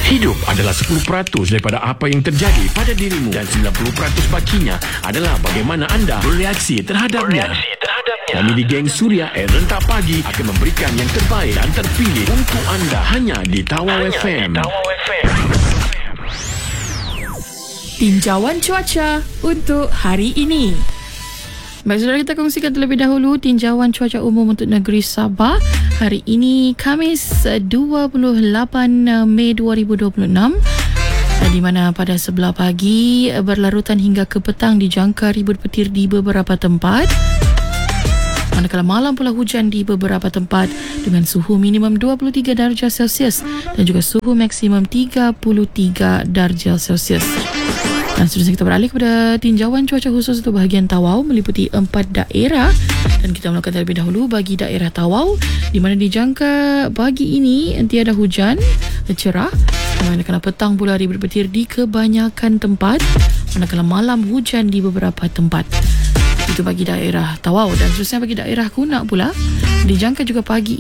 Hidup adalah 10% daripada apa yang terjadi pada dirimu dan 90% bakinya adalah bagaimana anda bereaksi terhadapnya. Kami di Geng Suria Rentak Pagi akan memberikan yang terbaik dan terpilih untuk anda hanya di Tawau FM. Tinjauan cuaca untuk hari ini. Baik, saudara, kita kongsikan terlebih dahulu tinjauan cuaca umum untuk negeri Sabah. Hari ini Khamis 28 Mei 2026, di mana pada sebelah pagi berlarutan hingga ke petang dijangka ribut petir di beberapa tempat. Manakala malam pula hujan di beberapa tempat dengan suhu minimum 23 darjah Celsius dan juga suhu maksimum 33 darjah Celsius. Dan seterusnya kita beralih kepada tinjauan cuaca khusus untuk bahagian Tawau meliputi 4 daerah, dan kita mulakan terlebih dahulu bagi daerah Tawau di mana dijangka pagi ini tiada hujan, cerah, manakala petang pula ribut petir di kebanyakan tempat, manakala malam hujan di beberapa tempat. Itu bagi daerah Tawau. Dan seterusnya bagi daerah Kunak pula dijangka juga pagi